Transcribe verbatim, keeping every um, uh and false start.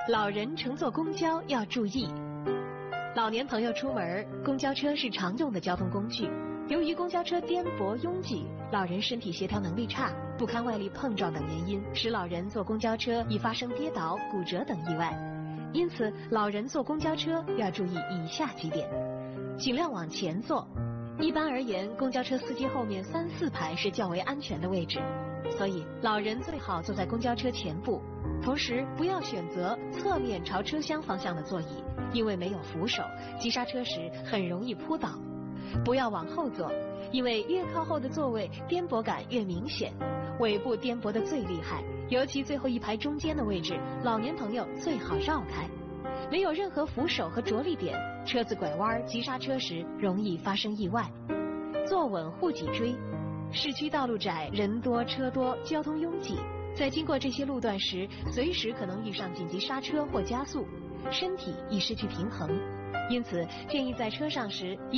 老人乘坐公交要注意。老年朋友出门，公交车是常用的交通工具。由于公交车颠簸拥挤，老人身体协调能力差，不堪外力碰撞等原因，使老人坐公交车易发生跌倒、骨折等意外。因此，老人坐公交车要注意以下几点：尽量往前坐。一般而言，公交车司机后面三四排是较为安全的位置，所以老人最好坐在公交车前部。同时，不要选择侧面朝车厢方向的座椅，因为没有扶手，急刹车时很容易扑倒。不要往后坐，因为越靠后的座位颠簸感越明显，尾部颠簸的最厉害，尤其最后一排中间的位置，老年朋友最好绕开。没有任何扶手和着力点，车子拐弯急刹车时容易发生意外。坐稳护脊椎。市区道路窄，人多车多，交通拥挤，在经过这些路段时，随时可能遇上紧急刹车或加速，身体易失去平衡。因此，建议在车上时